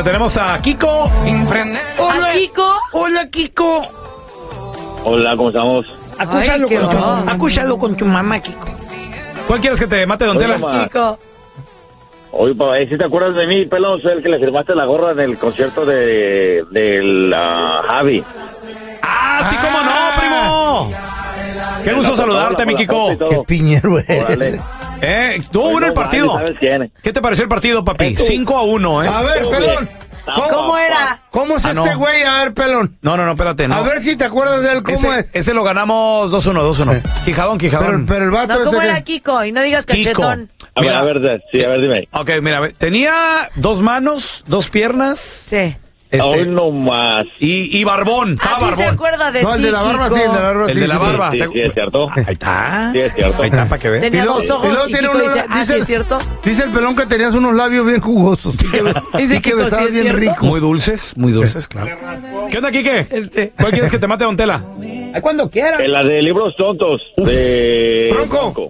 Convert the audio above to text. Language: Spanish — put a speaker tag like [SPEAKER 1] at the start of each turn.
[SPEAKER 1] tenemos a Kiko.
[SPEAKER 2] Hola, Kiko.
[SPEAKER 1] Hola, Kiko.
[SPEAKER 3] Hola, ¿cómo estamos?
[SPEAKER 1] Acúsalo con tu mamá, Kiko. ¿Cuál quieres que te mate, don Tela?
[SPEAKER 2] Kiko.
[SPEAKER 3] Oye, papá, ¿sí te acuerdas de mí, pelón? Soy el que le firmaste la gorra en el concierto del Javi.
[SPEAKER 1] ¡Ah, sí, cómo no, primo! Qué gusto saludarte, mi Kiko.
[SPEAKER 4] Qué piñero
[SPEAKER 3] Órale.
[SPEAKER 1] Estuvo bueno el partido.
[SPEAKER 3] ¿Sabes quién?
[SPEAKER 1] ¿Qué te pareció el partido, papi? 5-1, ¿eh?
[SPEAKER 4] A ver, pelón.
[SPEAKER 2] ¿Cómo era?
[SPEAKER 4] ¿Cómo es este güey? A ver, pelón.
[SPEAKER 1] No, espérate, no.
[SPEAKER 4] A ver si te acuerdas de él, ¿cómo es?
[SPEAKER 1] Ese lo ganamos 2-1. Quijadón.
[SPEAKER 4] Pero el vato
[SPEAKER 2] No, ¿cómo
[SPEAKER 4] ese
[SPEAKER 2] era Kiko? Y no digas
[SPEAKER 1] Kiko.
[SPEAKER 2] cachetón.
[SPEAKER 3] A ver, dime.
[SPEAKER 1] Ok, mira, tenía 2 manos, 2 piernas.
[SPEAKER 2] Sí.
[SPEAKER 3] Hoy no más.
[SPEAKER 1] Y barbón. Estaba
[SPEAKER 2] Así se
[SPEAKER 1] barbón.
[SPEAKER 2] acuerda de
[SPEAKER 4] No, el
[SPEAKER 2] ti,
[SPEAKER 4] de la barba
[SPEAKER 2] Kiko.
[SPEAKER 4] sí, el de la barba sí.
[SPEAKER 1] El de la barba.
[SPEAKER 3] Sí, es cierto.
[SPEAKER 1] Ahí está.
[SPEAKER 3] Sí, es cierto.
[SPEAKER 1] Ahí está, para que veas.
[SPEAKER 2] Tenía
[SPEAKER 4] Y luego-
[SPEAKER 2] 2 ojos
[SPEAKER 4] y luego
[SPEAKER 2] y
[SPEAKER 4] tiene
[SPEAKER 2] Kiko
[SPEAKER 4] uno-
[SPEAKER 2] dice,
[SPEAKER 4] dice-
[SPEAKER 2] ¿sí es cierto?
[SPEAKER 4] Dice el pelón que tenías unos labios bien jugosos. Sí que,
[SPEAKER 2] Dice
[SPEAKER 4] sí que
[SPEAKER 2] Kiko,
[SPEAKER 4] besabas
[SPEAKER 2] ¿sí es
[SPEAKER 4] bien
[SPEAKER 2] cierto?
[SPEAKER 4] rico.
[SPEAKER 1] Muy dulces, claro. ¿Qué onda, Kike? ¿Cuál quieres que te mate, don Tela?
[SPEAKER 5] Cuando quieran.
[SPEAKER 3] La de libros tontos. De
[SPEAKER 4] Bronco.